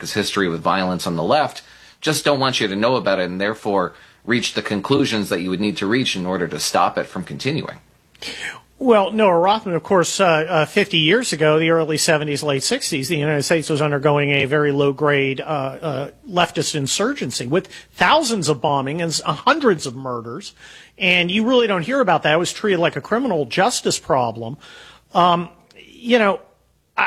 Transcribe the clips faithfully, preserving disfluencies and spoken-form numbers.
America's history with violence on the left just don't want you to know about it and therefore reach the conclusions that you would need to reach in order to stop it from continuing. Well, Noah Rothman, of course, uh, uh, fifty years ago, the early seventies, late sixties, the United States was undergoing a very low-grade uh, uh, leftist insurgency with thousands of bombing and hundreds of murders. And you really don't hear about that. It was treated like a criminal justice problem. Um, you know, I,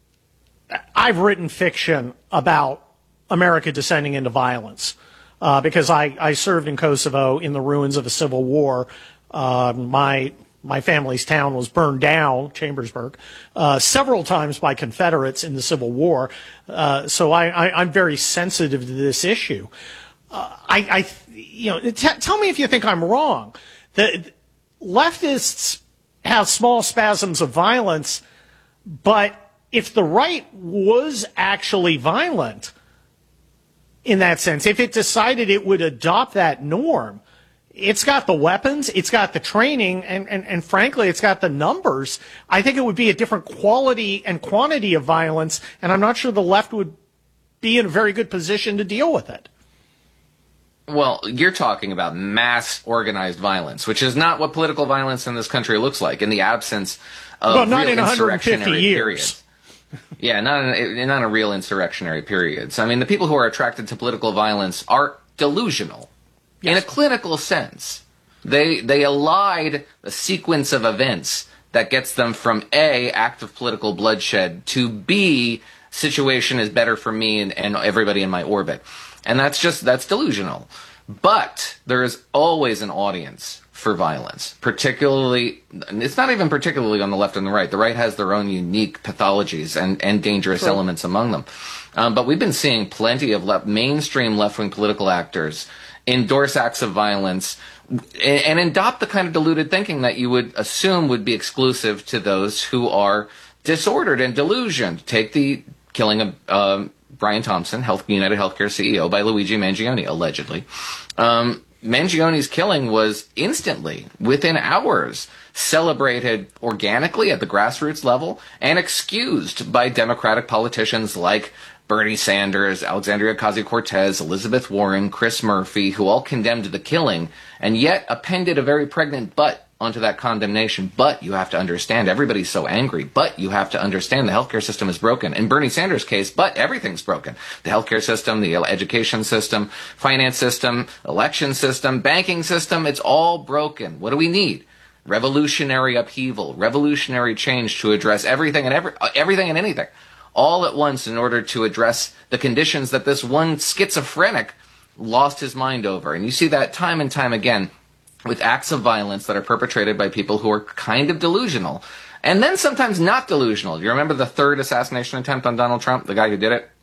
I've written fiction about America descending into violence uh, because I, I served in Kosovo in the ruins of a civil war. Uh, my my family's town was burned down, Chambersburg, uh, several times by Confederates in the Civil War. Uh, so I, I, I'm very sensitive to this issue. Uh, I, I, you know, t- tell me if you think I'm wrong. The leftists have small spasms of violence, but if the right was actually violent in that sense, if it decided it would adopt that norm, it's got the weapons, it's got the training, and, and, and frankly, it's got the numbers. I think it would be a different quality and quantity of violence, and I'm not sure the left would be in a very good position to deal with it. Well, you're talking about mass organized violence, which is not what political violence in this country looks like in the absence of well, not real in one hundred fifty insurrectionary years. periods. Yeah, not in, not in real insurrectionary periods. I mean, the people who are attracted to political violence are delusional. Yes. In a clinical sense. They they allied a sequence of events that gets them from A, act of political bloodshed, to B, situation is better for me and, and everybody in my orbit. And that's just, that's delusional. But there is always an audience for violence, particularly, it's not even particularly on the left and the right. The right has their own unique pathologies and, and dangerous sure. elements among them. Um, but we've been seeing plenty of left, mainstream left-wing political actors endorse acts of violence and, and adopt the kind of deluded thinking that you would assume would be exclusive to those who are disordered and delusioned. Take the killing of um, Brian Thompson, Health, United Healthcare C E O, by Luigi Mangione, allegedly. Um, Mangione's killing was instantly, within hours, celebrated organically at the grassroots level and excused by Democratic politicians like Bernie Sanders, Alexandria Ocasio-Cortez, Elizabeth Warren, Chris Murphy, who all condemned the killing and yet appended a very pregnant but onto that condemnation. But you have to understand, everybody's so angry, but you have to understand the healthcare system is broken. In Bernie Sanders' case, but everything's broken. The healthcare system, the education system, finance system, election system, banking system, it's all broken. What do we need? Revolutionary upheaval, revolutionary change to address everything and every, everything and anything, all at once in order to address the conditions that this one schizophrenic lost his mind over. And you see that time and time again with acts of violence that are perpetrated by people who are kind of delusional, and then sometimes not delusional. Do you remember the third assassination attempt on Donald Trump, the guy who did it?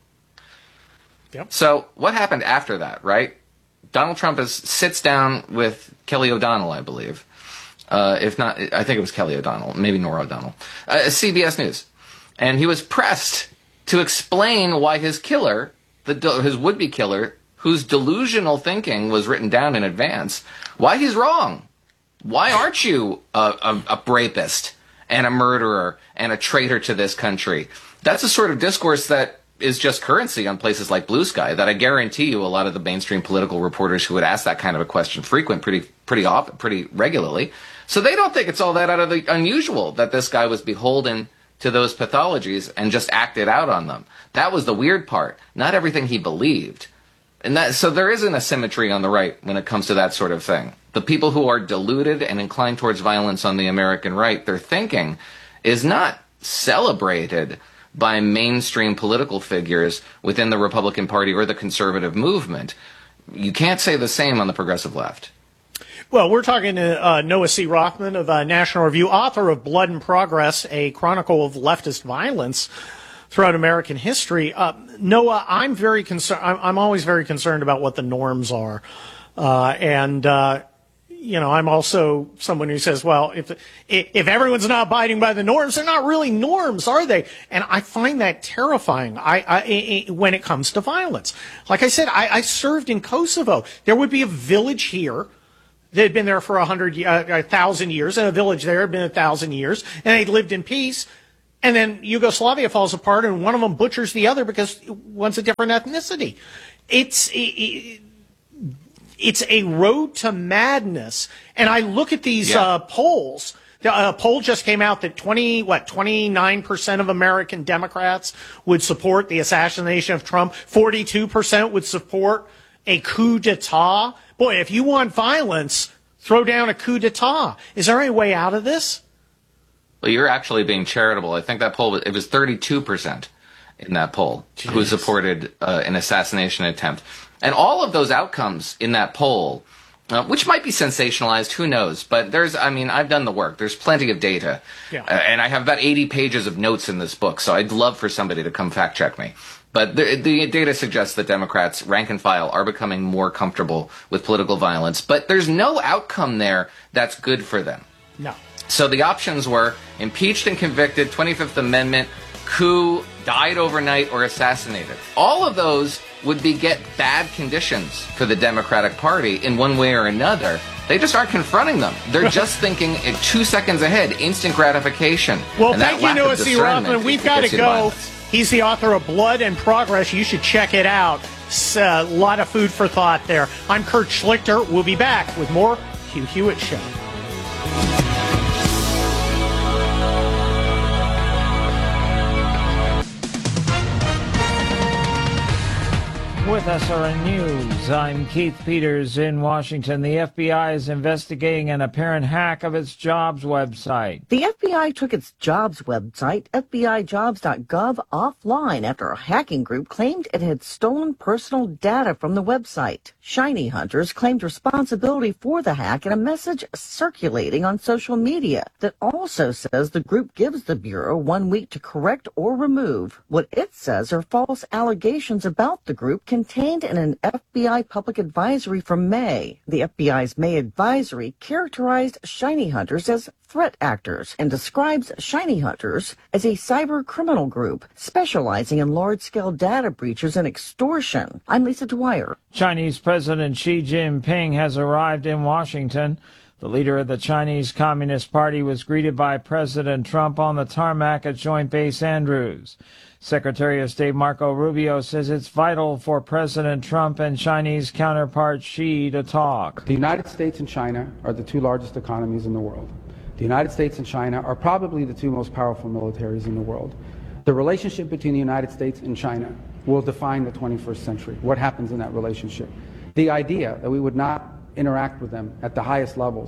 Yep. So what happened after that, right? Donald Trump is, sits down with Kelly O'Donnell, I believe. Uh, if not, I think it was Kelly O'Donnell, maybe Nora O'Donnell, uh, C B S News. And he was pressed to explain why his killer, the his would-be killer, whose delusional thinking was written down in advance, why he's wrong. Why aren't you a, a, a rapist and a murderer and a traitor to this country? That's a sort of discourse that is just currency on places like Blue Sky that I guarantee you a lot of the mainstream political reporters who would ask that kind of a question frequent pretty pretty often, pretty regularly. So they don't think it's all that out of the unusual that this guy was beholden to those pathologies and just acted out on them. That was the weird part. Not everything he believed. And that, so there is an asymmetry on the right when it comes to that sort of thing. The people who are deluded and inclined towards violence on the American right, their thinking is not celebrated by mainstream political figures within the Republican Party or the conservative movement. You can't say the same on the progressive left. Well, we're talking to uh, Noah C. Rothman of uh, National Review, author of Blood and Progress, a chronicle of leftist violence throughout American history. Uh, Noah, I'm very concerned. I'm, I'm always very concerned about what the norms are. Uh, and, uh, you know, I'm also someone who says, well, if, if everyone's not abiding by the norms, they're not really norms, are they? And I find that terrifying I, I, I, when it comes to violence. Like I said, I, I served in Kosovo. There would be a village here that had been there for a hundred, uh, a thousand years, and a village there had been a thousand years, and they'd lived in peace. And then Yugoslavia falls apart, and one of them butchers the other because one's a different ethnicity. It's it, it's a road to madness. And I look at these yeah. uh, polls. A poll just came out that twenty what twenty-nine percent of American Democrats would support the assassination of Trump. forty-two percent would support a coup d'etat. Boy, if you want violence, throw down a coup d'etat. Is there any way out of this? Well, you're actually being charitable. I think that poll, it was thirty-two percent in that poll Jeez. who supported uh, an assassination attempt. And all of those outcomes in that poll, uh, which might be sensationalized, who knows? But there's, I mean, I've done the work. There's plenty of data. Yeah. Uh, and I have about eighty pages of notes in this book, so I'd love for somebody to come fact check me. But the, the data suggests that Democrats, rank and file, are becoming more comfortable with political violence. But there's no outcome there that's good for them. No. So the options were impeached and convicted, twenty-fifth Amendment, coup, died overnight, or assassinated. All of those would beget bad conditions for the Democratic Party in one way or another. They just aren't confronting them. They're just thinking two seconds ahead, instant gratification. Well, and thank you, Noah C. Rothman. We've got to go. He's the author of Blood and Progress. You should check it out. It's a lot of food for thought there. I'm Kurt Schlichter. We'll be back with more Hugh Hewitt Show. With S R N News, I'm Keith Peters in Washington. The F B I is investigating an apparent hack of its jobs website. The F B I took its jobs website, F B I jobs dot gov, offline after a hacking group claimed it had stolen personal data from the website. Shiny hunters claimed responsibility for the hack in a message circulating on social media that also says the group gives the Bureau one week to correct or remove what it says are false allegations about the group contained in an F B I public advisory from May. The F B I's May advisory characterized shiny hunters as threat actors and describes shiny hunters as a cyber criminal group specializing in large-scale data breaches and extortion. I'm Lisa Dwyer. Chinese President Xi Jinping has arrived in Washington. The leader of the Chinese Communist Party was greeted by President Trump on the tarmac at Joint Base Andrews. Secretary of State Marco Rubio says it's vital for President Trump and Chinese counterpart Xi to talk. The United States and China are the two largest economies in the world. The United States and China are probably the two most powerful militaries in the world. The relationship between the United States and China will define the twenty-first century. What happens in that relationship? The idea that we would not interact with them at the highest levels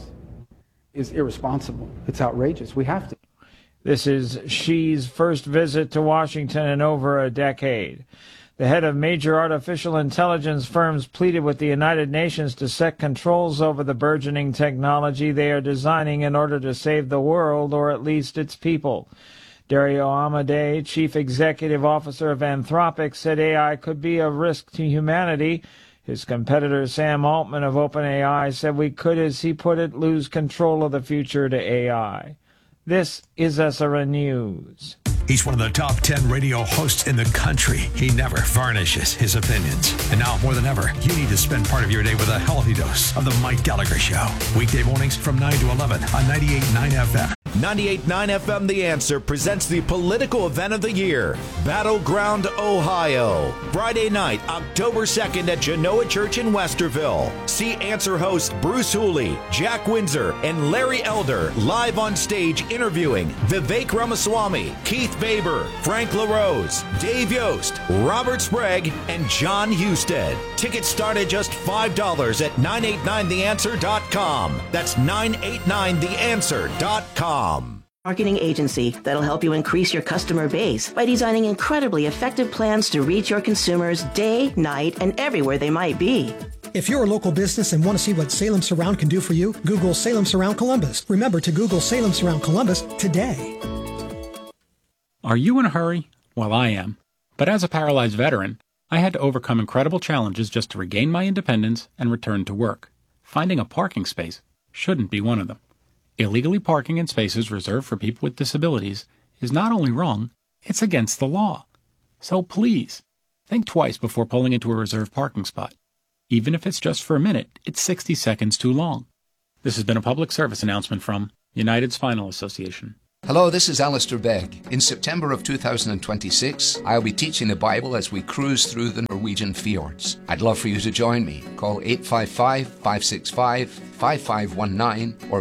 is irresponsible. It's outrageous. We have to. This is Xi's first visit to Washington in over a decade. The head of major artificial intelligence firms pleaded with the United Nations to set controls over the burgeoning technology they are designing in order to save the world, or at least its people. Dario Amodei, chief executive officer of Anthropic, said A I could be a risk to humanity. His competitor Sam Altman of OpenAI said we could, as he put it, lose control of the future to A I. This is S R N News. He's one of the top ten radio hosts in the country. He never varnishes his opinions. And now, more than ever, you need to spend part of your day with a healthy dose of The Mike Gallagher Show. Weekday mornings from nine to eleven on ninety-eight point nine F M. ninety-eight point nine F M The Answer presents the political event of the year, Battleground, Ohio. Friday night, October second at Genoa Church in Westerville. See Answer host Bruce Hooley, Jack Windsor, and Larry Elder live on stage interviewing Vivek Ramaswamy, Keith Faber, Frank LaRose, Dave Yost, Robert Sprague, and John Husted. Tickets start at just five dollars at nine eight nine the answer dot com. That's nine eight nine the answer dot com. Marketing agency that'll help you increase your customer base by designing incredibly effective plans to reach your consumers day, night, and everywhere they might be. If you're a local business and want to see what Salem Surround can do for you, Google Salem Surround Columbus. Remember to Google Salem Surround Columbus today. Are you in a hurry? Well, I am. But as a paralyzed veteran, I had to overcome incredible challenges just to regain my independence and return to work. Finding a parking space shouldn't be one of them. Illegally parking in spaces reserved for people with disabilities is not only wrong, it's against the law. So please, think twice before pulling into a reserved parking spot. Even if it's just for a minute, it's sixty seconds too long. This has been a public service announcement from United Spinal Association. Hello, this is Alistair Begg. In September of two thousand twenty-six, I'll be teaching the Bible as we cruise through the Norwegian fjords. I'd love for you to join me. Call eight five five, five six five, five five one nine or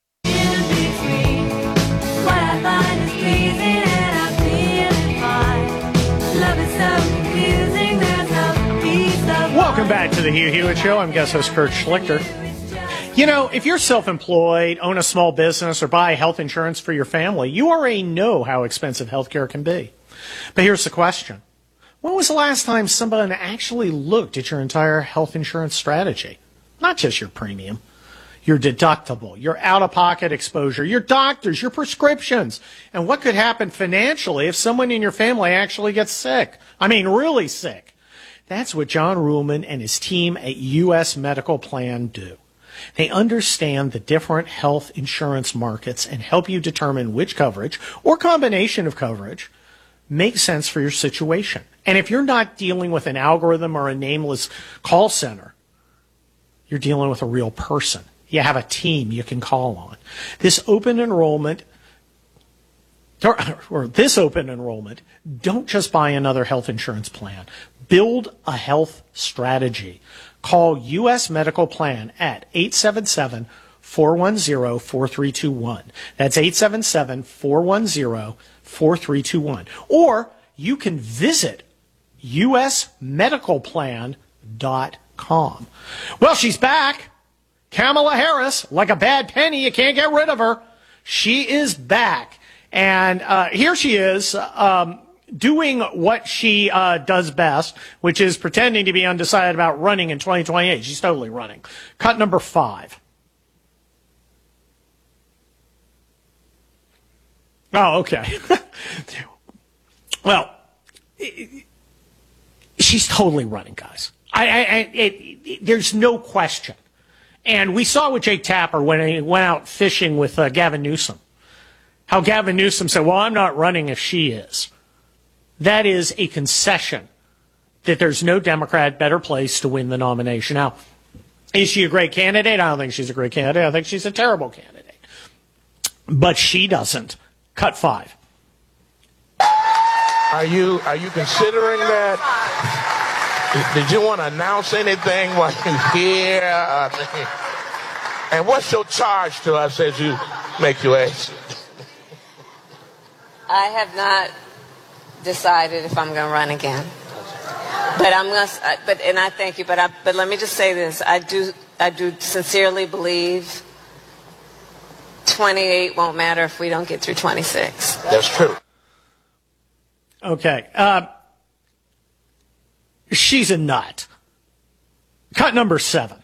Welcome back to the Hugh Hewitt Show. I'm guest host Kurt Schlichter. You know, if you're self-employed, own a small business, or buy health insurance for your family, you already know how expensive healthcare can be. But here's the question. When was the last time someone actually looked at your entire health insurance strategy? Not just your premium, your deductible, your out-of-pocket exposure, your doctors, your prescriptions, and what could happen financially if someone in your family actually gets sick. I mean, really sick. That's what John Ruhlman and his team at U S Medical Plan do. They understand the different health insurance markets and help you determine which coverage or combination of coverage makes sense for your situation. And if you're not dealing with an algorithm or a nameless call center, you're dealing with a real person. You have a team you can call on. This open enrollment or, or this open enrollment, don't just buy another health insurance plan. Build a health strategy. Call U S Medical Plan at eight seven seven, four one zero, four three two one. That's eight seven seven, four one zero, four three two one. Or you can visit U S medical plan dot com. Well, she's back. Kamala Harris, like a bad penny, you can't get rid of her. She is back. And uh, here she is, um, doing what she uh, does best, which is pretending to be undecided about running in twenty twenty-eight. She's totally running. Cut number five. Oh, okay. Well, she's totally running, guys. I, I, I it, it, there's no question. And we saw with Jake Tapper when he went out fishing with uh, Gavin Newsom, how Gavin Newsom said, well, I'm not running if she is. That is a concession that there's no Democrat better place to win the nomination. Now, is she a great candidate? I don't think she's a great candidate. I think she's a terrible candidate. But she doesn't. Cut five. Are you are you considering that? Did you want to announce anything while you're here? Uh, and what's your charge to us as you make your exit? I have not decided if I'm going to run again, but I'm going to. But and I thank you. But I, but let me just say this: I do I do sincerely believe twenty-eight won't matter if we don't get through twenty-six. That's true. Okay. Uh, she's a nut. Cut number seven.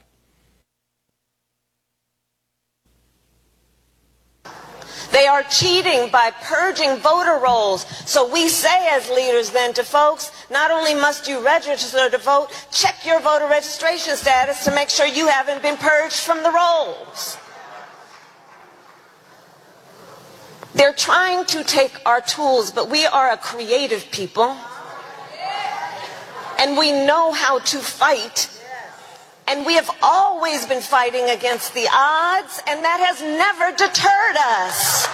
They are cheating by purging voter rolls. So we say as leaders then to folks, not only must you register to vote, check your voter registration status to make sure you haven't been purged from the rolls. They're trying to take our tools, but we are a creative people. And we know how to fight. And we have always been fighting against the odds, and that has never deterred us.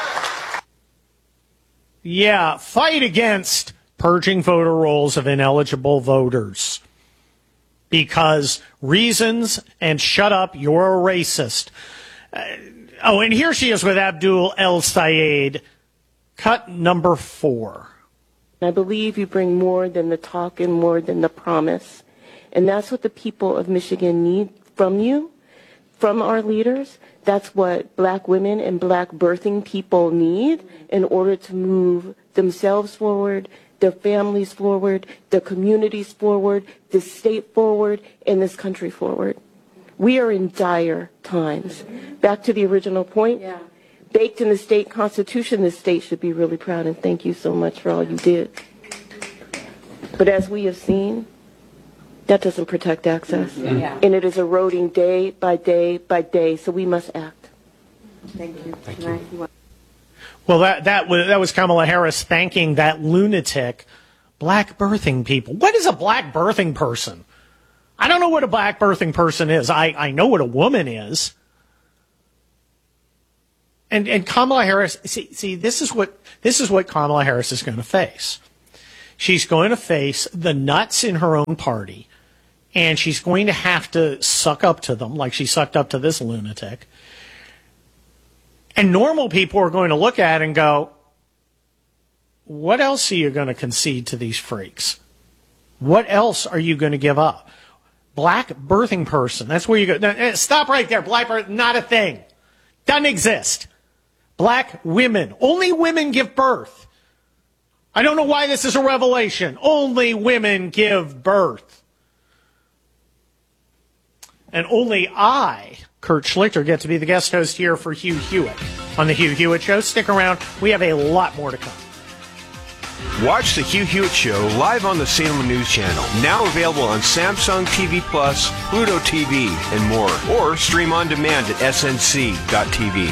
Yeah, fight against purging voter rolls of ineligible voters. Because reasons and shut up, you're a racist. Uh, oh, and here she is with Abdul El Sayed. Cut number four. I believe you bring more than the talk and more than the promise. And that's what the people of Michigan need from you, from our leaders. That's what black women and black birthing people need in order to move themselves forward, their families forward, their communities forward, this state forward, and this country forward. We are in dire times. Back to the original point, yeah. Baked in the state constitution, this state should be really proud, and thank you so much for all you did. But as we have seen, that doesn't protect access. Yeah. And it is eroding day by day by day, so we must act. Thank you. Thank you. Well, that, that, was, that was Kamala Harris thanking that lunatic black birthing people. What is a black birthing person? I don't know what a black birthing person is. I, I know what a woman is. And and Kamala Harris, see, see, this is what this is what Kamala Harris is going to face. She's going to face the nuts in her own party, and she's going to have to suck up to them like she sucked up to this lunatic. And normal people are going to look at it and go, what else are you going to concede to these freaks? What else are you going to give up? Black birthing person. That's where you go. No, stop right there. Black birth, not a thing. Doesn't exist. Black women. Only women give birth. I don't know why this is a revelation. Only women give birth. And only I, Kurt Schlichter, get to be the guest host here for Hugh Hewitt on the Hugh Hewitt Show. Stick around. We have a lot more to come. Watch the Hugh Hewitt Show live on the Salem News Channel. Now available on Samsung T V Plus, Pluto T V, and more. Or stream on demand at S N C dot T V.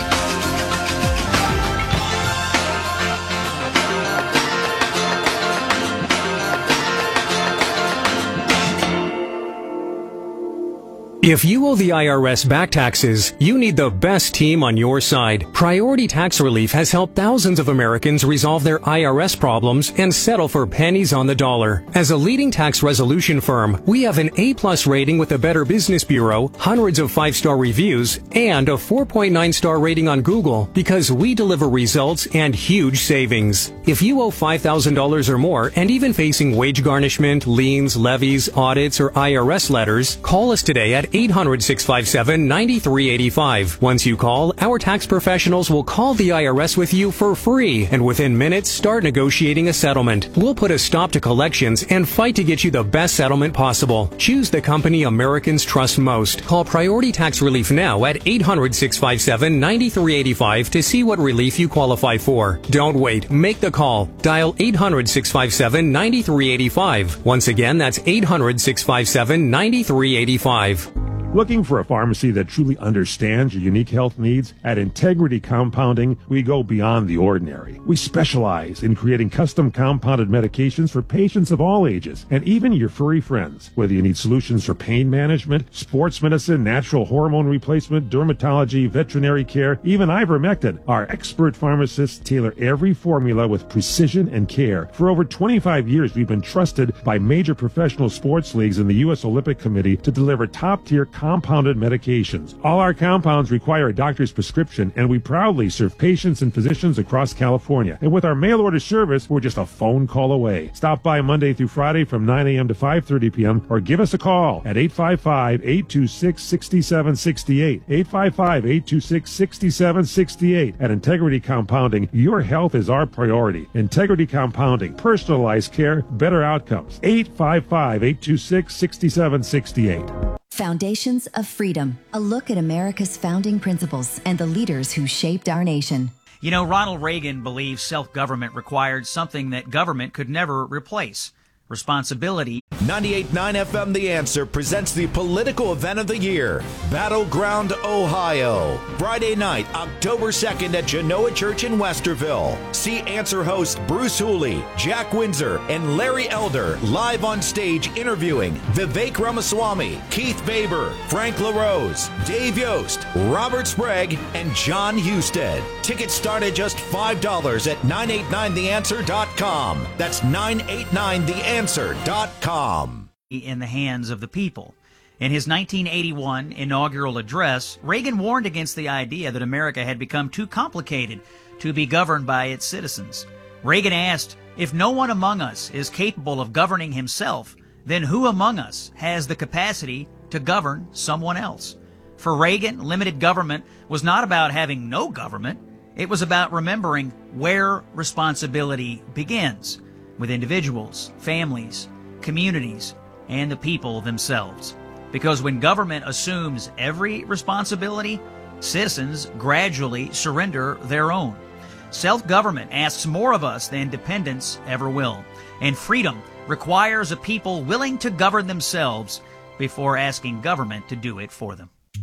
If you owe the I R S back taxes, you need the best team on your side. Priority Tax Relief has helped thousands of Americans resolve their I R S problems and settle for pennies on the dollar. As a leading tax resolution firm, we have an A-plus rating with the Better Business Bureau, hundreds of five-star reviews, and a four point nine star rating on Google because we deliver results and huge savings. If you owe five thousand dollars or more and even facing wage garnishment, liens, levies, audits, or I R S letters, call us today at eight hundred, six five seven, nine three eight five. Once you call, our tax professionals will call the I R S with you for free and within minutes start negotiating a settlement. We'll put a stop to collections and fight to get you the best settlement possible. Choose the company Americans trust most. Call Priority Tax Relief now at eight hundred, six five seven, nine three eight five to see what relief you qualify for. Don't wait. Make the call. Dial eight hundred, six five seven, nine three eight five. Once again, that's eight hundred, six five seven, nine three eight five. Looking for a pharmacy that truly understands your unique health needs? At Integrity Compounding, we go beyond the ordinary. We specialize in creating custom compounded medications for patients of all ages, and even your furry friends. Whether you need solutions for pain management, sports medicine, natural hormone replacement, dermatology, veterinary care, even ivermectin, our expert pharmacists tailor every formula with precision and care. For over twenty-five years, we've been trusted by major professional sports leagues and the U S Olympic Committee to deliver top-tier compounded medications. All our compounds require a doctor's prescription, and we proudly serve patients and physicians across California. And with our mail order service, we're just a phone call away. Stop by Monday through Friday from nine a.m. to five thirty p.m. or give us a call at eight five five, eight two six, six seven six eight. eight five five, eight two six, six seven six eight. At Integrity Compounding, your health is our priority. Integrity Compounding, personalized care, better outcomes. eight five five, eight two six, six seven six eight. Foundations of Freedom, a look at America's founding principles and the leaders who shaped our nation. You know, Ronald Reagan believed self-government required something that government could never replace: responsibility. ninety-eight point nine F M The Answer presents the political event of the year, Battleground, Ohio. Friday night, October second at Genoa Church in Westerville. See Answer host Bruce Hooley, Jack Windsor, and Larry Elder live on stage interviewing Vivek Ramaswamy, Keith Baber, Frank LaRose, Dave Yost, Robert Sprague, and John Husted. Tickets start at just five dollars at nine eight nine the answer dot com. That's nine eight nine the answer dot com. In the hands of the people. In his nineteen eighty-one inaugural address, Reagan warned against the idea that America had become too complicated to be governed by its citizens. Reagan asked, if no one among us is capable of governing himself, then who among us has the capacity to govern someone else? For Reagan, limited government was not about having no government. It was about remembering where responsibility begins, with individuals, families, communities, and the people themselves. Because when government assumes every responsibility, citizens gradually surrender their own. Self-government asks more of us than dependence ever will. And freedom requires a people willing to govern themselves before asking government to do it for them.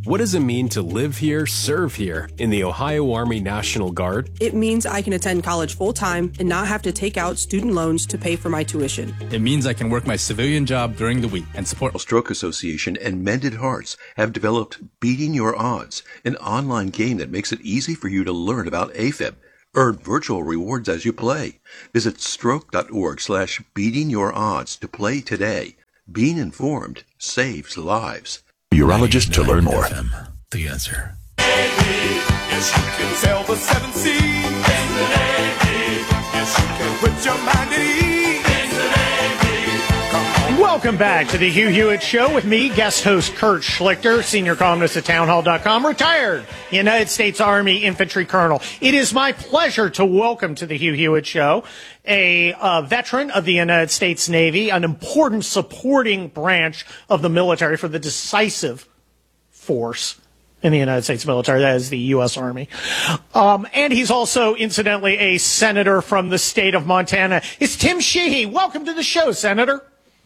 What does it mean to live here, serve here in the Ohio Army National Guard? It means I can attend college full-time and not have to take out student loans to pay for my tuition. It means I can work my civilian job during the week and support. Stroke Association and Mended Hearts have developed Beating Your Odds, an online game that makes it easy for you to learn about AFib. Earn virtual rewards as you play. Visit stroke.org slash beating your odds to play today. Being informed saves lives. Urologist to learn more. The answer. Yes, you can sail the seven seas. In the Navy. Yes, you can put your mind at ease. In the Navy. Come on. Welcome back to the Hugh Hewitt Show with me, guest host Kurt Schlichter, senior columnist at town hall dot com, retired United States Army infantry colonel. It is my pleasure to welcome to the Hugh Hewitt Show a uh, veteran of the United States Navy, an important supporting branch of the military for the decisive force in the United States military, that is the U S Army. Um, and he's also, incidentally, a senator from the state of Montana. It's Tim Sheehy. Welcome to the show, Senator.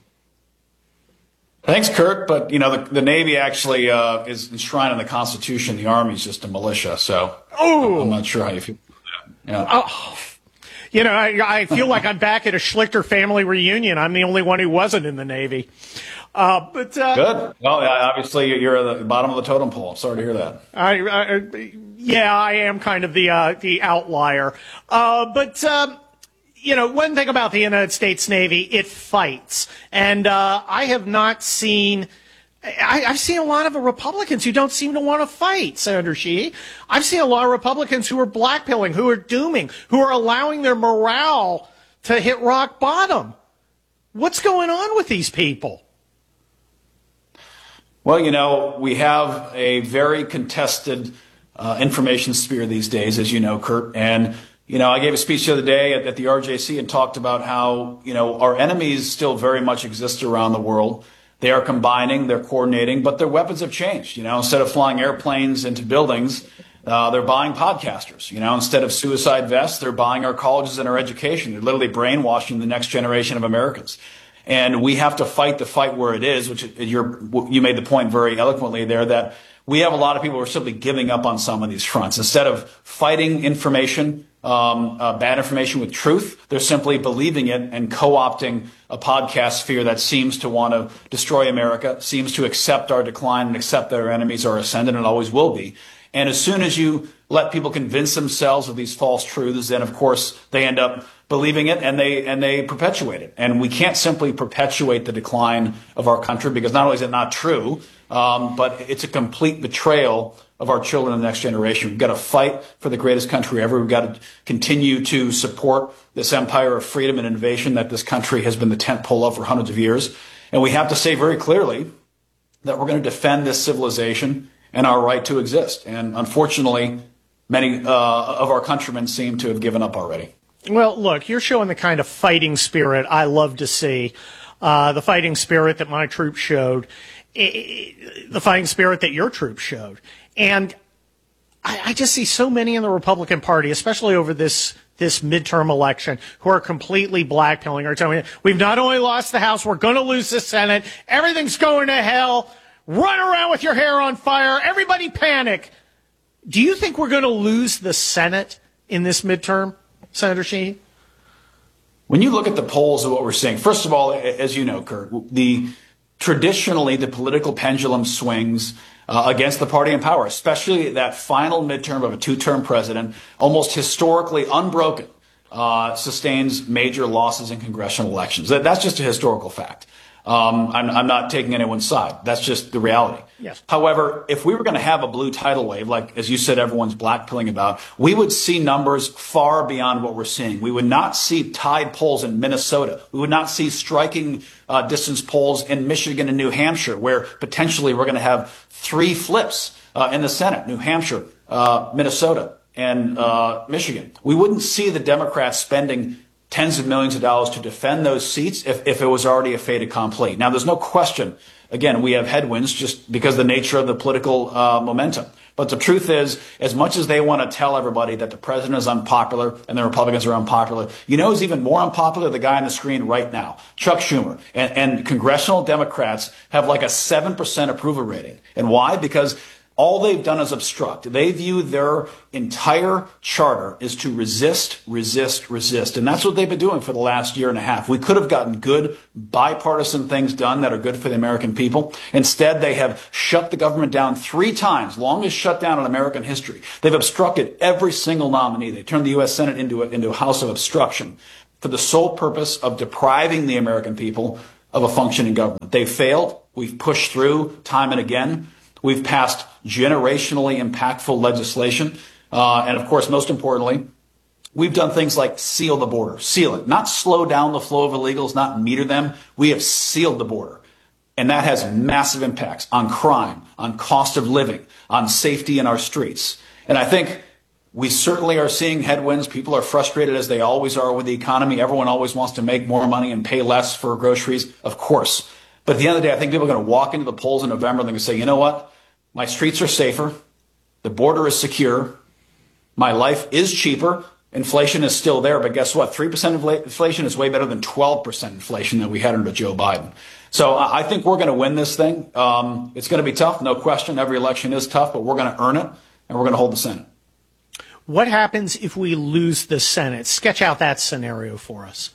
Thanks, Kurt. But, you know, the, the Navy actually uh, is enshrined in the Constitution. The Army is just a militia. So oh. I'm not sure how you feel about that. Yeah. Oh. You know, I, I feel like I'm back at a Schlichter family reunion. I'm the only one who wasn't in the Navy. Uh, but uh, Good. Well, obviously, you're at the bottom of the totem pole. Sorry to hear that. I, I, yeah, I am kind of the uh, the outlier. Uh, but, um, you know, one thing about the United States Navy, it fights. And uh, I have not seen... I, I've seen a lot of Republicans who don't seem to want to fight, Senator Sheehy. I've seen a lot of Republicans who are blackpilling, who are dooming, who are allowing their morale to hit rock bottom. What's going on with these people? Well, you know, we have a very contested uh, information sphere these days, as you know, Kurt. And, you know, I gave a speech the other day at, at the R J C and talked about how, you know, our enemies still very much exist around the world. They are combining, they're coordinating, but their weapons have changed. You know, instead of flying airplanes into buildings, uh, they're buying podcasters. You know, instead of suicide vests, they're buying our colleges and our education. They're literally brainwashing the next generation of Americans. And we have to fight the fight where it is, which you're, you made the point very eloquently there that we have a lot of people who are simply giving up on some of these fronts. Instead of fighting information, um, uh, bad information with truth, they're simply believing it and co-opting a podcast sphere that seems to want to destroy America, seems to accept our decline and accept that our enemies are ascendant and always will be. And as soon as you let people convince themselves of these false truths, then of course they end up believing it and they and they perpetuate it. And we can't simply perpetuate the decline of our country because not only is it not true, um, but it's a complete betrayal of our children and the next generation. We've got to fight for the greatest country ever. We've got to continue to support this empire of freedom and innovation that this country has been the tent pole of for hundreds of years. And we have to say very clearly that we're going to defend this civilization and our right to exist. And unfortunately, many uh, of our countrymen seem to have given up already. Well, look, you're showing the kind of fighting spirit I love to see, uh, the fighting spirit that my troops showed, the fighting spirit that your troops showed. And I, I just see so many in the Republican Party, especially over this this midterm election, who are completely blackpilling, are telling me, we've not only lost the House, we're going to lose the Senate, everything's going to hell, run around with your hair on fire, everybody panic. Do you think we're going to lose the Senate in this midterm, Senator Sheehy? When you look at the polls of what we're seeing, first of all, as you know, Kurt, the traditionally the political pendulum swings uh, against the party in power, especially that final midterm of a two-term president, almost historically unbroken, uh, sustains major losses in congressional elections. That, that's just a historical fact. Um, I'm, I'm not taking anyone's side. That's just the reality. Yes. However, if we were going to have a blue tidal wave, like, as you said, everyone's blackpilling about, we would see numbers far beyond what we're seeing. We would not see tied polls in Minnesota. We would not see striking uh, distance polls in Michigan and New Hampshire, where potentially we're going to have three flips uh, in the Senate, New Hampshire, uh, Minnesota, and uh, Michigan. We wouldn't see the Democrats spending tens of millions of dollars to defend those seats if, if it was already a fait accompli. Now, there's no question, again, we have headwinds just because of the nature of the political uh, momentum. But the truth is, as much as they want to tell everybody that the president is unpopular and the Republicans are unpopular, you know who's even more unpopular? The guy on the screen right now, Chuck Schumer. And, and congressional Democrats have like a seven percent approval rating. And why? Because All they've done is obstruct. They view their entire charter is to resist, resist, resist. And that's what they've been doing for the last year and a half. We could have gotten good bipartisan things done that are good for the American people. Instead, they have shut the government down three times, longest shutdown in American history. They've obstructed every single nominee. They turned the U S Senate into a, into a house of obstruction for the sole purpose of depriving the American people of a functioning government. They failed. We've pushed through time and again. We've passed generationally impactful legislation. Uh, and of course, most importantly, we've done things like seal the border, seal it, not slow down the flow of illegals, not meter them. We have sealed the border. And that has massive impacts on crime, on cost of living, on safety in our streets. And I think we certainly are seeing headwinds. People are frustrated, as they always are, with the economy. Everyone always wants to make more money and pay less for groceries, of course. But at the end of the day, I think people are going to walk into the polls in November and they're going to say, you know what? My streets are safer. The border is secure. My life is cheaper. Inflation is still there. But guess what? three percent inflation is way better than twelve percent inflation that we had under Joe Biden. So I think we're going to win this thing. Um, it's going to be tough, no question. Every election is tough, but we're going to earn it, and we're going to hold the Senate. What happens if we lose the Senate? Sketch out that scenario for us.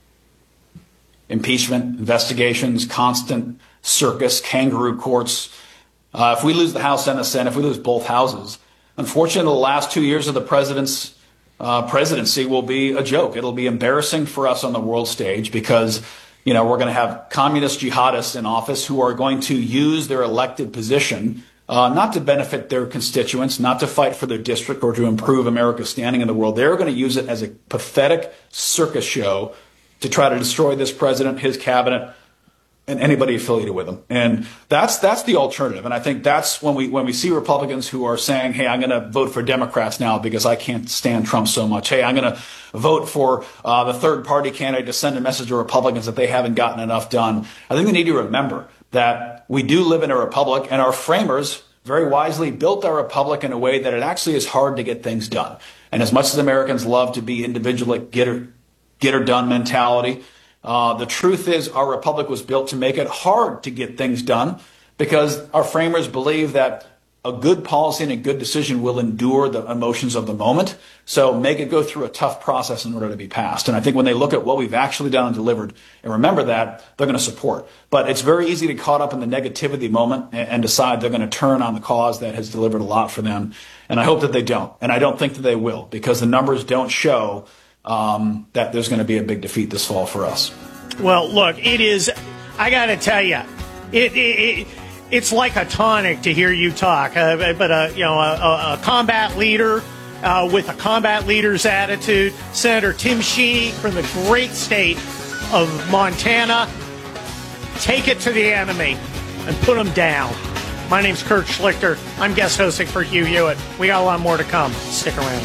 Impeachment, investigations, constant circus, kangaroo courts. Uh, if we lose the House and the Senate, if we lose both houses, unfortunately, the last two years of the president's uh, presidency will be a joke. It'll be embarrassing for us on the world stage because, you know, we're going to have communist jihadists in office who are going to use their elected position uh, not to benefit their constituents, not to fight for their district or to improve America's standing in the world. They're going to use it as a pathetic circus show to try to destroy this president, his cabinet, and anybody affiliated with him. And that's that's the alternative. And I think that's when we when we see Republicans who are saying, hey, I'm going to vote for Democrats now because I can't stand Trump so much. Hey, I'm going to vote for uh, the third party candidate to send a message to Republicans that they haven't gotten enough done. I think we need to remember that we do live in a republic, and our framers very wisely built our republic in a way that it actually is hard to get things done. And as much as Americans love to be individual, get her, get her done mentality, Uh, the truth is our republic was built to make it hard to get things done because our framers believe that a good policy and a good decision will endure the emotions of the moment. So make it go through a tough process in order to be passed. And I think when they look at what we've actually done and delivered and remember that, they're going to support. But it's very easy to get caught up in the negativity moment and, and decide they're going to turn on the cause that has delivered a lot for them. And I hope that they don't. And I don't think that they will because the numbers don't show Um, that there's going to be a big defeat this fall for us. Well, look, it is, I got to tell you, it, it, it it's like a tonic to hear you talk. Uh, but, uh, you know, a, a combat leader uh, with a combat leader's attitude, Senator Tim Sheeny from the great state of Montana, take it to the enemy and put them down. My name's Kurt Schlichter. I'm guest hosting for Hugh Hewitt. We got a lot more to come. Stick around.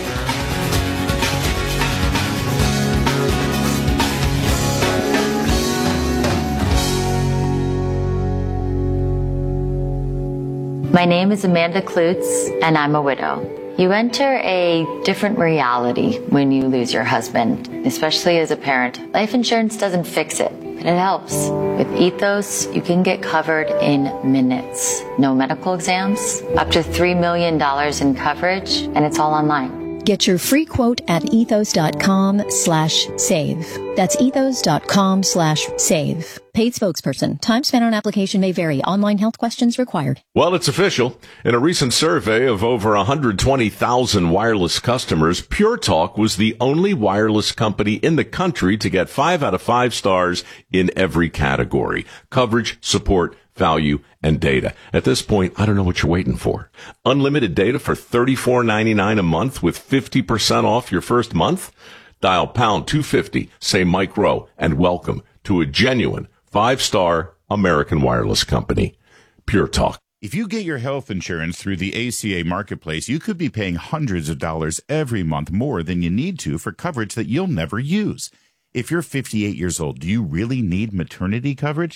My name is Amanda Klutz, and I'm a widow. You enter a different reality when you lose your husband, especially as a parent. Life insurance doesn't fix it, but it helps. With Ethos, you can get covered in minutes. No medical exams, up to three million dollars in coverage, and it's all online. Get your free quote at ethos.com slash save. That's ethos.com slash save. Paid spokesperson. Time spent on application may vary. Online health questions required. Well, it's official. In a recent survey of over one hundred twenty thousand wireless customers, Pure Talk was the only wireless company in the country to get five out of five stars in every category. Coverage, support, value, and data. At this point, I don't know what you're waiting for. Unlimited data for thirty-four ninety-nine a month with fifty percent off your first month? Dial pound two fifty, say Mike Rowe, and welcome to a genuine five-star American wireless company. Pure Talk. If you get your health insurance through the A C A Marketplace, you could be paying hundreds of dollars every month more than you need to for coverage that you'll never use. If you're fifty-eight years old, do you really need maternity coverage?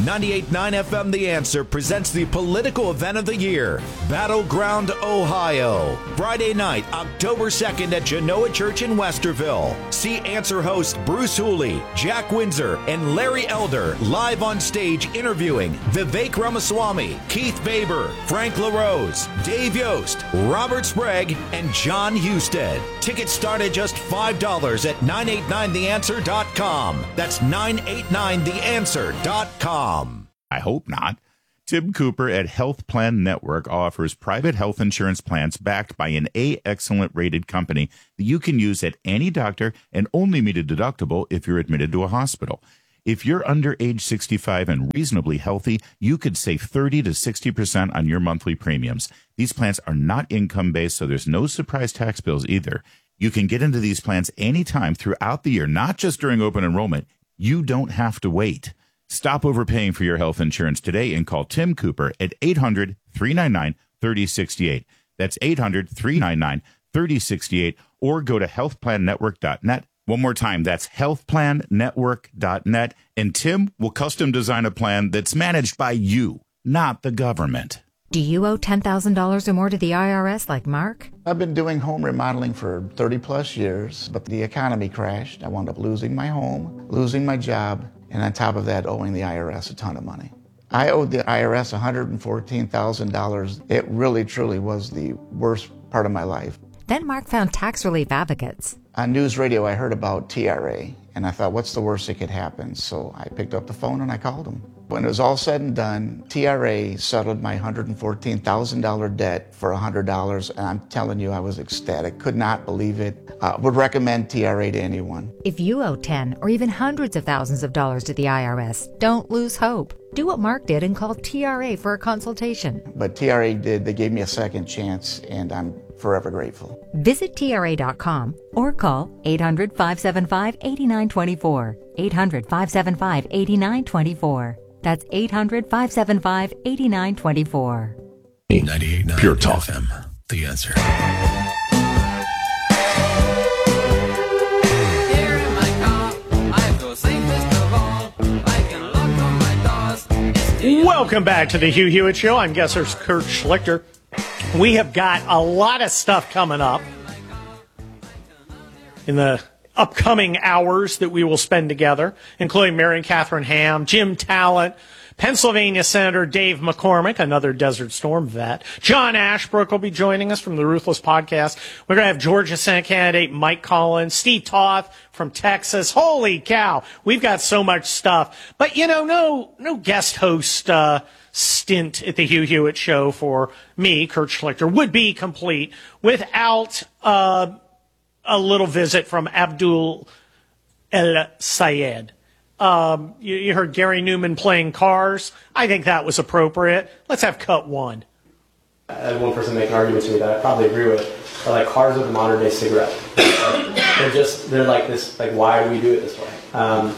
ninety-eight point nine F M The Answer presents the political event of the year, Battleground, Ohio. Friday night, October second at Genoa Church in Westerville. See Answer host Bruce Hooley, Jack Windsor, and Larry Elder live on stage interviewing Vivek Ramaswamy, Keith Faber, Frank LaRose, Dave Yost, Robert Sprague, and John Husted. Tickets start at just five dollars at nine eight nine the answer dot com. That's nine eight nine the answer dot com. I hope not. Tim Cooper at Health Plan Network offers private health insurance plans backed by an A Excellent rated company that you can use at any doctor and only meet a deductible if you're admitted to a hospital. If you're under age sixty-five and reasonably healthy, you could save thirty to sixty percent on your monthly premiums. These plans are not income-based, so there's no surprise tax bills either. You can get into these plans anytime throughout the year, not just during open enrollment. You don't have to wait. Stop overpaying for your health insurance today and call Tim Cooper at eight hundred, three nine nine, three oh six eight. That's eight hundred, three nine nine, three oh six eight, or go to health plan network dot net. One more time, that's health plan network dot net, and Tim will custom design a plan that's managed by you, not the government. Do you owe ten thousand dollars or more to the I R S like Mark? I've been doing home remodeling for thirty plus years, but the economy crashed. I wound up losing my home, losing my job, and on top of that, owing the I R S a ton of money. I owed the I R S one hundred fourteen thousand dollars. It really, truly was the worst part of my life. Then Mark found tax relief advocates. On news radio, I heard about T R A, and I thought, what's the worst that could happen? So I picked up the phone and I called them. When it was all said and done, T R A settled my one hundred fourteen thousand dollars debt for one hundred dollars, and I'm telling you, I was ecstatic. Could not believe it. Uh, would recommend T R A to anyone. If you owe ten or even hundreds of thousands of dollars to the I R S, don't lose hope. Do what Mark did and call T R A for a consultation. But T R A did. They gave me a second chance, and I'm forever grateful. Visit T R A dot com or call eight hundred, five seven five, eight nine two four. eight hundred, five seven five, eight nine two four. That's eight hundred, five seven five, eight nine two four. ninety-eight point nine Pure Talk. F M. The Answer. Welcome back to the Hugh Hewitt Show. I'm guest host Kurt Schlichter. We have got a lot of stuff coming up in the upcoming hours that we will spend together, including Mary Catherine Ham, Jim Talent, Pennsylvania Senator Dave McCormick, another Desert Storm vet. John Ashbrook will be joining us from the Ruthless Podcast. We're going to have Georgia Senate candidate Mike Collins, Steve Toth from Texas. Holy cow, we've got so much stuff. But, you know, no no guest host uh, stint at the Hugh Hewitt Show for me, Kurt Schlichter, would be complete without uh, a little visit from Abdul El Sayed. Um, you, you heard Gary Newman playing Cars. I think that was appropriate. Let's have cut one. I had one person make an argument to me that I probably agree with. But like cars are the modern day cigarette. Like, they're just they're like this. Like why do we do it this way? Um,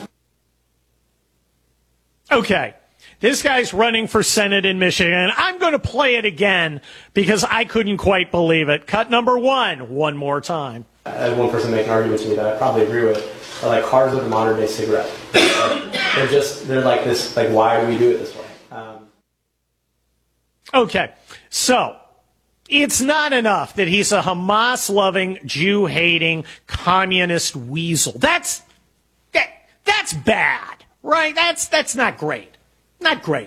okay. This guy's running for Senate in Michigan. I'm going to play it again because I couldn't quite believe it. Cut number one, one more time. I had one person make an argument to me that I probably agree with. But like cars are the modern day cigarette. Like, they're just they're like this. Like why do we do it this way? Um, okay, so it's not enough that he's a Hamas-loving, Jew-hating, communist weasel. That's that, that's bad, right? That's that's not great. Not great.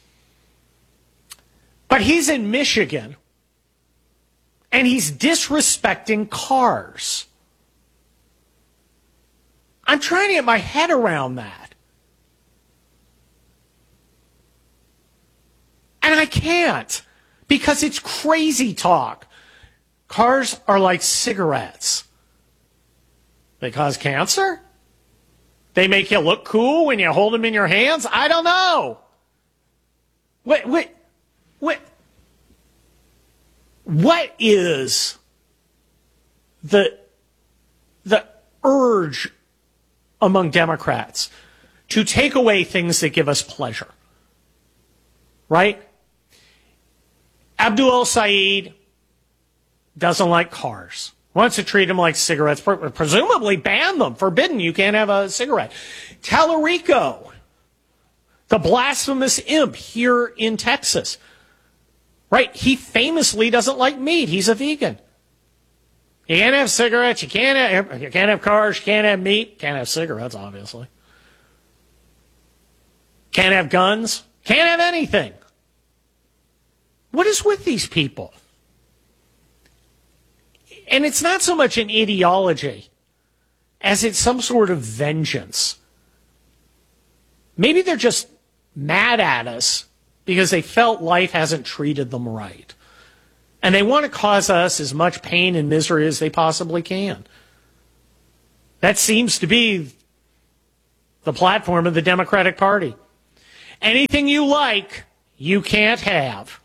But he's in Michigan, and he's disrespecting cars. I'm trying to get my head around that. And I can't, because it's crazy talk. Cars are like cigarettes. They cause cancer? They make you look cool when you hold them in your hands? I don't know. What, what, what, what is the, the urge among Democrats to take away things that give us pleasure? Right? Abdul Saeed doesn't like cars. Wants to treat them like cigarettes, presumably ban them, forbidden. You can't have a cigarette. Tallarico The blasphemous imp here in Texas. Right? He famously doesn't like meat. He's a vegan. You can't have cigarettes. You can't have, you can't have cars. You can't have meat. Can't have cigarettes, obviously. Can't have guns. Can't have anything. What is with these people? And it's not so much an ideology as it's some sort of vengeance. Maybe they're just mad at us because they felt life hasn't treated them right. And they want to cause us as much pain and misery as they possibly can. That seems to be the platform of the Democratic Party. Anything you like, you can't have.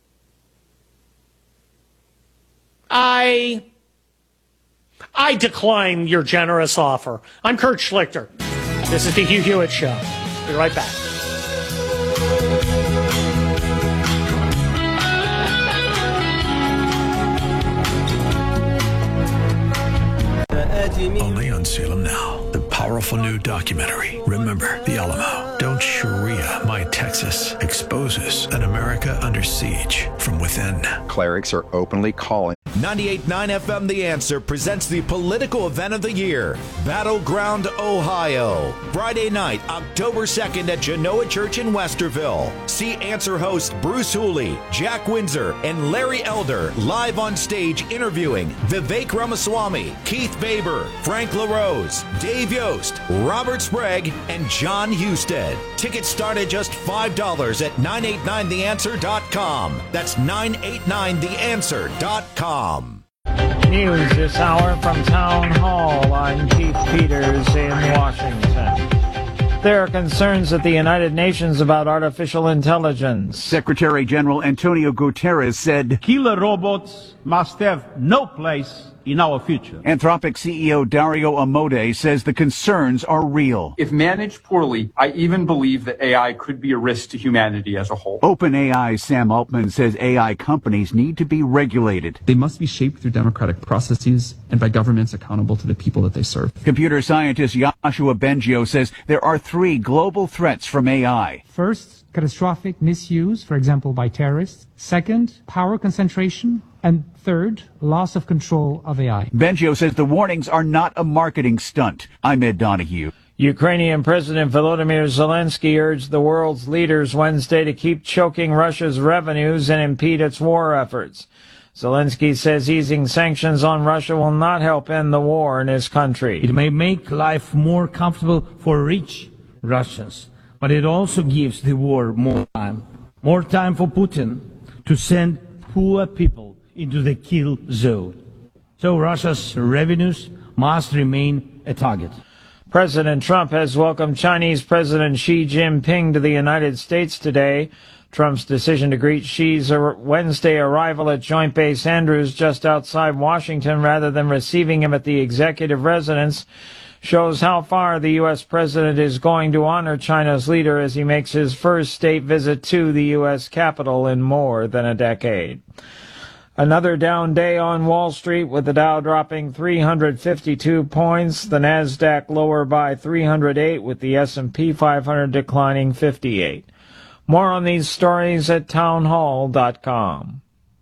I... I decline your generous offer. I'm Kurt Schlichter. This is the Hugh Hewitt Show. Be right back. Only on Salem Now, the powerful new documentary, Remember the Alamo. Don't Sharia My Texas exposes an America under siege from within. Clerics are openly calling. ninety-eight point nine F M The Answer presents the political event of the year, Battleground, Ohio. Friday night, October second at Genoa Church in Westerville. See Answer host Bruce Hooley, Jack Windsor, and Larry Elder live on stage interviewing Vivek Ramaswamy, Keith Faber, Frank LaRose, Dave Yost, Robert Sprague, and John Husted. Tickets start at just five dollars at nine eight nine the answer dot com. That's nine eight nine the answer dot com. News this hour from Town Hall. I'm Keith Peters in Washington. There are concerns at the United Nations about artificial intelligence. Secretary General Antonio Guterres said, "Killer robots must have no place in our future." Anthropic C E O Dario Amodei says the concerns are real. If managed poorly, I even believe that A I could be a risk to humanity as a whole. OpenAI's Sam Altman says A I companies need to be regulated. They must be shaped through democratic processes and by governments accountable to the people that they serve. Computer scientist Joshua Bengio says there are three global threats from A I. First, catastrophic misuse, for example, by terrorists. Second, power concentration. And third, loss of control of A I. Bengio says the warnings are not a marketing stunt. I'm Ed Donahue. Ukrainian President Volodymyr Zelensky urged the world's leaders Wednesday to keep choking Russia's revenues and impede its war efforts. Zelensky says easing sanctions on Russia will not help end the war in his country. It may make life more comfortable for rich Russians, but it also gives the war more time. More time for Putin to send poor people into the kill zone. So Russia's revenues must remain a target. President Trump has welcomed Chinese President Xi Jinping to the United States today. Trump's decision to greet Xi's Wednesday arrival at Joint Base Andrews just outside Washington rather than receiving him at the executive residence shows how far the U S president is going to honor China's leader as he makes his first state visit to the U S Capitol in more than a decade. Another down day on Wall Street with the Dow dropping three hundred fifty-two points, the Nasdaq lower by three hundred eight with the S and P five hundred declining fifty-eight. More on these stories at town hall dot com.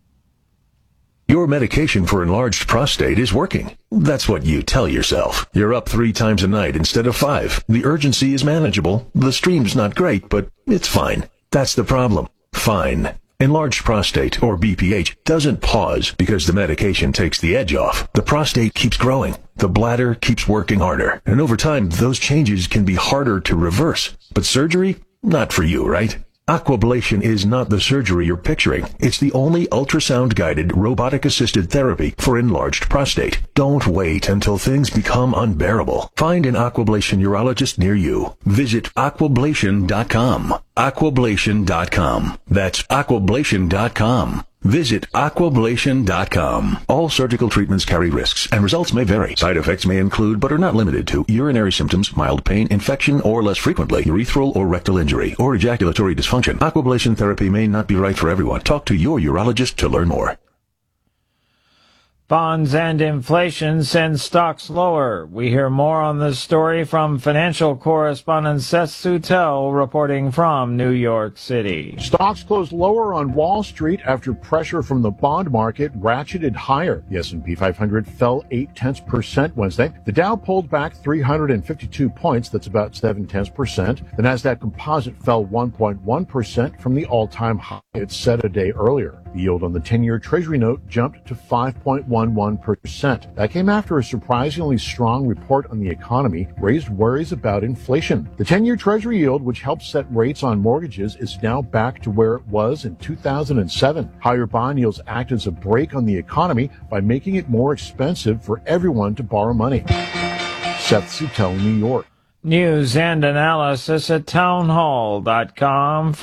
Your medication for enlarged prostate is working. That's what you tell yourself. You're up three times a night instead of five. The urgency is manageable. The stream's not great, but it's fine. That's the problem. Fine. Enlarged prostate, or B P H, doesn't pause because the medication takes the edge off. The prostate keeps growing. The bladder keeps working harder. And over time, those changes can be harder to reverse. But surgery? Not for you, right? Aquablation is not the surgery you're picturing. It's the only ultrasound-guided, robotic-assisted therapy for enlarged prostate. Don't wait until things become unbearable. Find an Aquablation urologist near you. Visit aquablation dot com. aquablation dot com. That's aquablation dot com. Visit aquablation dot com. All surgical treatments carry risks, and results may vary. Side effects may include, but are not limited to, urinary symptoms, mild pain, infection, or less frequently, urethral or rectal injury, or ejaculatory dysfunction. Aquablation therapy may not be right for everyone. Talk to your urologist to learn more. Bonds and inflation send stocks lower. We hear more on this story from financial correspondent Seth Sutel reporting from New York City. Stocks closed lower on Wall Street after pressure from the bond market ratcheted higher. The S and P five hundred fell eight tenths percent Wednesday. The Dow pulled back three hundred fifty-two points. That's about seven tenths percent. The Nasdaq Composite fell one point one percent from the all-time high it set a day earlier. The yield on the ten-year Treasury note jumped to five point one one percent. That came after a surprisingly strong report on the economy raised worries about inflation. The ten-year Treasury yield, which helps set rates on mortgages, is now back to where it was in two thousand seven. Higher bond yields act as a brake on the economy by making it more expensive for everyone to borrow money. Seth Sutel, New York. News and analysis at townhall dot com.